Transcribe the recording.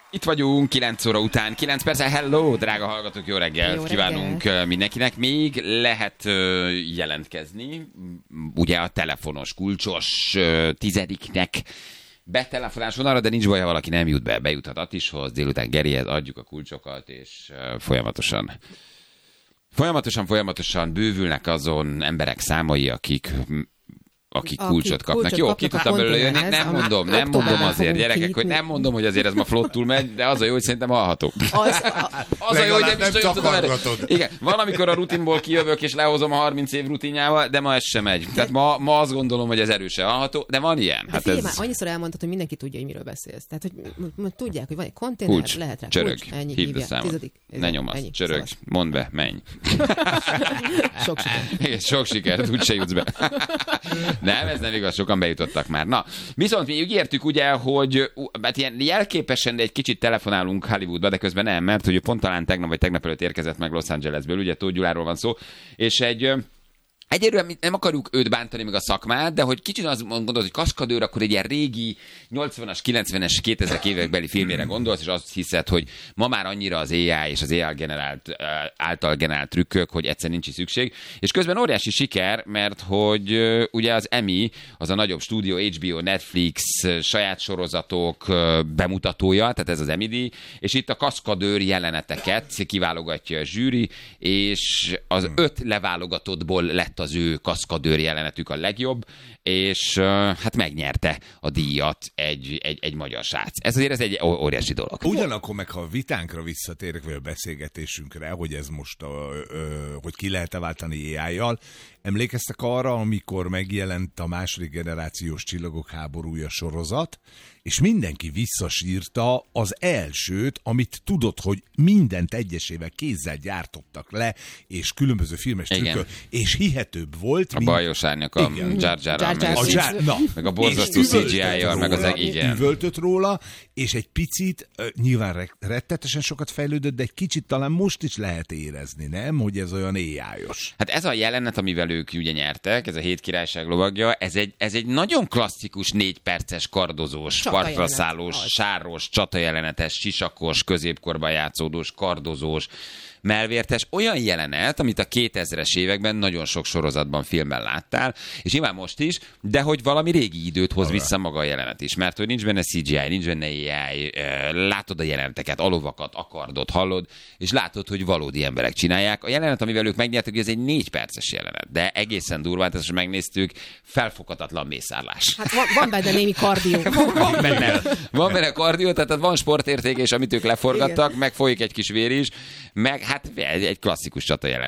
Itt vagyunk 9 óra után, 9 perccel. Hello, drága hallgatók, jó reggelt kívánunk mindenkinek. Még lehet jelentkezni, ugye a telefonos, kulcsos tizediknek betelefonás vonalra, de nincs baj, ha valaki nem jut be, bejuthat Attishoz, délután Gerihez, adjuk a kulcsokat, és folyamatosan bővülnek azon emberek számai, akik kulcsot kapnak. Jó, ki tudtam belőle jönni, nem mondom azért, gyerekek, hogy nem mondom, hogy azért ez ma flottul megy, de az a jó, hogy szerintem hallhatók. Az a jó, hogy nem is tudom. Igen, van, amikor a rutinból kijövök, és lehozom a 30 év rutinjával, de ma ez sem megy. Tehát ma azt gondolom, hogy ez erősen hallható, de van ilyen. Hát ez... Már annyiszor elmondtad, hogy mindenki tudja, hogy miről beszélsz. Tehát, hogy tudják, hogy van egy konténer, kulcs, lehet rá csörög, kulcs, ennyi hívd a hívják. számot. Ne nyomasz, csörög, mondd be, menj. Sok sikert. Igen, sok sikert, úgyse jutsz be. Nem, ez nem igaz, sokan bejutottak már. Na, viszont mi ígértük ugye, hogy hát ilyen jelképesen, de egy kicsit telefonálunk Hollywoodba, de közben nem, mert hogy pont talán tegnap vagy tegnap előtt érkezett meg Los Angelesből, ugye Tóth Gyuláról van szó, és egyelőre nem akarjuk őt bántani, meg a szakmát, de hogy kicsit azt gondolod, hogy kaszkadőr, akkor egy ilyen régi 80-as, 90-es, 2000-es évekbeli filmére gondolsz, és azt hiszed, hogy ma már annyira az AI és az AI által generált trükkök, hogy egyszer nincs is szükség. És közben óriási siker, mert hogy ugye az Emmy, az a nagyobb stúdió, HBO, Netflix, saját sorozatok bemutatója, tehát ez az Emmy-díj, és itt a kaszkadőr jeleneteket kiválogatja a zsűri, és az 5 leválogatottból lett az ő kaszkadőr jelenetük a legjobb, és hát megnyerte a díjat egy magyar srác. Ez egy óriási dolog. Ugyanakkor meg, ha a vitánkra visszatérek, vagy a beszélgetésünkre, hogy ez most, hogy ki lehet-e váltani AI-jal, emlékeztek arra, amikor megjelent a második generációs Csillagok háborúja sorozat, és mindenki visszasírta az elsőt, amit tudod, hogy mindent egyesével kézzel gyártottak le, és különböző filmes trükkök, és hihetőbb volt. A bajos árnyak, a Jar Jar, meg a borzasztó CGI-jal, meg az egész. Üvöltött róla, és egy picit, nyilván rettetesen sokat fejlődött, de egy kicsit talán most is lehet érezni, nem? Hogy ez olyan AI-os. Hát ez a jelenet, amivel ők ugye nyertek, ez a 7 királyság lovagja, ez egy nagyon klasszikus 4 perces kardozós, partra szállós, sáros, csatajelenetes, sisakos, középkorban játszódós, kardozós, melvértes, olyan jelenet, amit a 2000-es években nagyon sok sorozatban, filmben láttál, és nyilván most is, de hogy valami régi időt hoz vissza maga a jelenet is, mert hogy nincs benne CGI, nincs benne AI, látod a jeleneteket, a lovakat, a kardot, hallod, és látod, hogy valódi emberek csinálják. A jelenet, amivel ők megnyertek, ez egy 4 perces jelenet, de egészen durván, ezt megnéztük, felfoghatatlan mészárlás. Hát van benne némi kardió. Van benne kardió, tehát van sportértéke, és amit ők leforgattak, meg folyik egy kis vér is, meg hát egy klasszikus csata jelenet.